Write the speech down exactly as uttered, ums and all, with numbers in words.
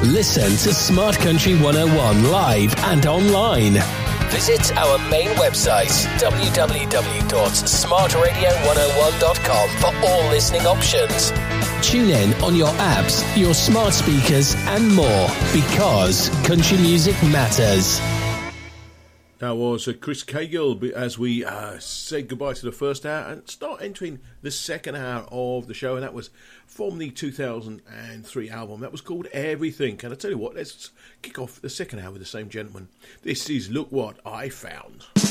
Listen to Smart Country one oh one live and online. Visit our main website, w w w dot smart radio one oh one dot com, for all listening options. Tune in on your apps, your smart speakers, and more, because country music matters. That was uh, Chris Cahill as we uh, say goodbye to the first hour and start entering the second hour of the show. And that was from the two thousand three album. That was called Everything. And I tell you what, let's kick off the second hour with the same gentleman. This is Look What I Found.